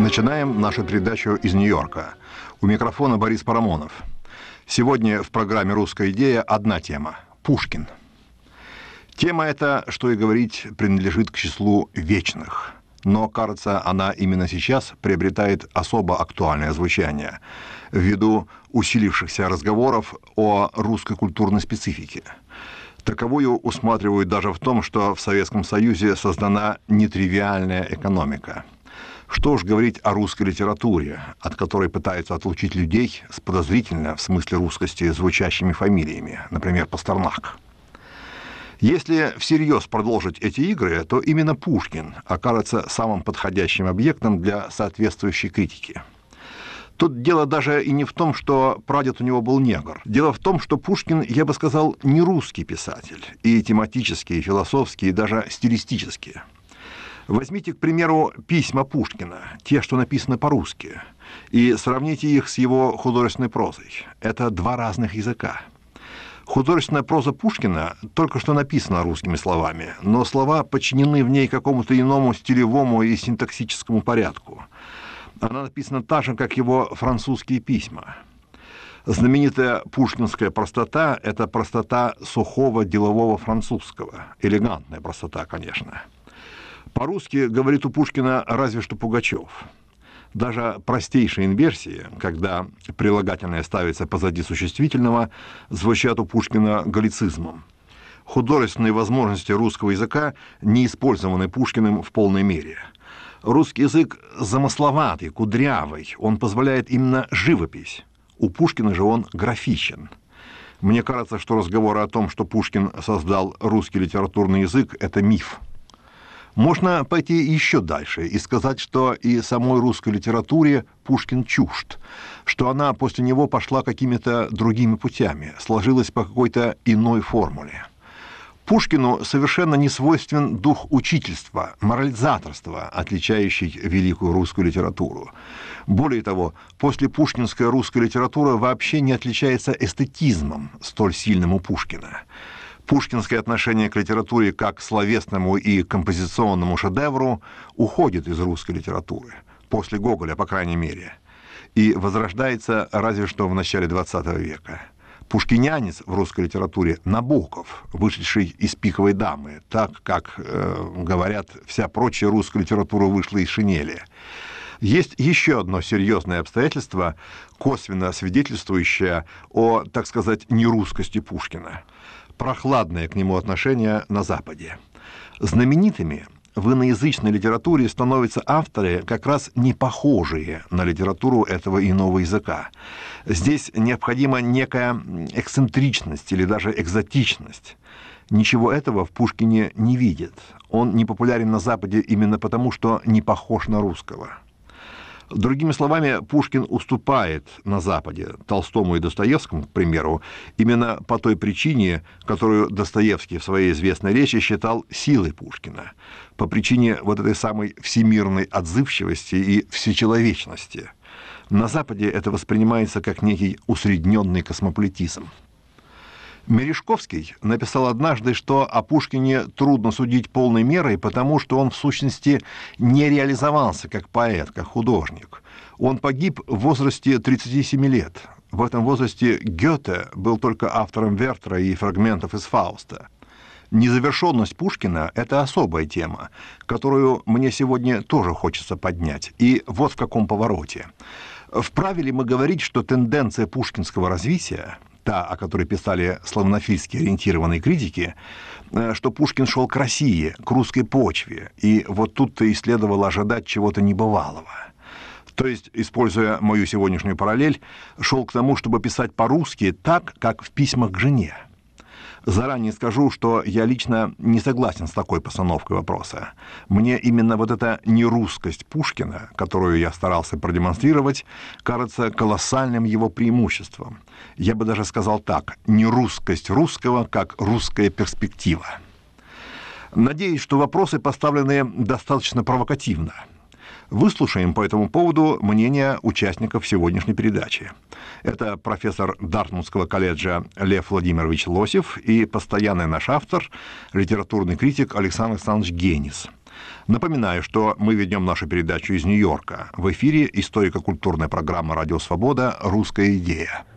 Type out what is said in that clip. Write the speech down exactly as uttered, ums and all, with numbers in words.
Начинаем нашу передачу из Нью-Йорка. У микрофона Борис Парамонов. Сегодня в программе «Русская идея» одна тема – Пушкин. Тема эта, что и говорить, принадлежит к числу вечных. Но, кажется, она именно сейчас приобретает особо актуальное звучание ввиду усилившихся разговоров о русской культурной специфике. Таковую усматривают даже в том, что в Советском Союзе создана нетривиальная экономика. Что ж говорить о русской литературе, от которой пытаются отлучить людей с подозрительно, в смысле русскости, звучащими фамилиями, например, Пастернак. Если всерьез продолжить эти игры, то именно Пушкин окажется самым подходящим объектом для соответствующей критики. Тут дело даже и не в том, что прадед у него был негр. Дело в том, что Пушкин, я бы сказал, не русский писатель, и тематически, и философски, и даже стилистически. Возьмите, к примеру, письма Пушкина, те, что написаны по-русски, и сравните их с его художественной прозой. Это два разных языка. Художественная проза Пушкина только что написана русскими словами, но слова подчинены в ней какому-то иному стилевому и синтаксическому порядку. Она написана так же, как его французские письма. Знаменитая пушкинская простота – это простота сухого делового французского. Элегантная простота, конечно. По-русски говорит у Пушкина разве что Пугачев. Даже простейшие инверсии, когда прилагательное ставится позади существительного, звучат у Пушкина галлицизмом. Художественные возможности русского языка не использованы Пушкиным в полной мере. Русский язык замысловатый, кудрявый, он позволяет именно живопись. У Пушкина же он графичен. Мне кажется, что разговоры о том, что Пушкин создал русский литературный язык, это миф. Можно пойти еще дальше и сказать, что и самой русской литературе Пушкин чужд, что она после него пошла какими-то другими путями, сложилась по какой-то иной формуле. Пушкину совершенно не свойствен дух учительства, морализаторства, отличающий великую русскую литературу. Более того, после пушкинская русская литература вообще не отличается эстетизмом, столь сильным у Пушкина. Пушкинское отношение к литературе как к словесному и композиционному шедевру уходит из русской литературы, после Гоголя, по крайней мере, и возрождается разве что в начале двадцатого века. Пушкинянец в русской литературе Набоков, вышедший из «Пиковой дамы», так как, э, говорят, вся прочая русская литература вышла из шинели. Есть еще одно серьезное обстоятельство, косвенно свидетельствующее о, так сказать, нерусскости Пушкина. Прохладное к нему отношение на Западе. Знаменитыми в иноязычной литературе становятся авторы, как раз не похожие на литературу этого иного языка. Здесь необходима некая эксцентричность или даже экзотичность. Ничего этого в Пушкине не видит. Он не популярен на Западе именно потому, что не похож на русского. Другими словами, Пушкин уступает на Западе Толстому и Достоевскому, к примеру, именно по той причине, которую Достоевский в своей известной речи считал силой Пушкина, по причине вот этой самой всемирной отзывчивости и всечеловечности. На Западе это воспринимается как некий усредненный космополитизм. Мережковский написал однажды, что о Пушкине трудно судить полной мерой, потому что он, в сущности, не реализовался как поэт, как художник. Он погиб в возрасте тридцати семи лет. В этом возрасте Гёте был только автором Вертера и фрагментов из Фауста. Незавершенность Пушкина – это особая тема, которую мне сегодня тоже хочется поднять. И вот в каком повороте. Вправе ли мы говорить, что тенденция пушкинского развития, та, о которой писали славянофильски ориентированные критики, что Пушкин шел к России, к русской почве, и вот тут-то и следовало ожидать чего-то небывалого. То есть, используя мою сегодняшнюю параллель, шел к тому, чтобы писать по-русски так, как в письмах к жене. Заранее скажу, что я лично не согласен с такой постановкой вопроса. Мне именно вот эта нерусскость Пушкина, которую я старался продемонстрировать, кажется колоссальным его преимуществом. Я бы даже сказал так: нерусскость русского как русская перспектива. Надеюсь, что вопросы поставлены достаточно провокативно. Выслушаем по этому поводу мнение участников сегодняшней передачи. Это профессор Дартмутского колледжа Лев Владимирович Лосев и постоянный наш автор, литературный критик Александр Александрович Генис. Напоминаю, что мы ведем нашу передачу из Нью-Йорка. В эфире историко-культурная программа «Радио Свобода. Русская идея».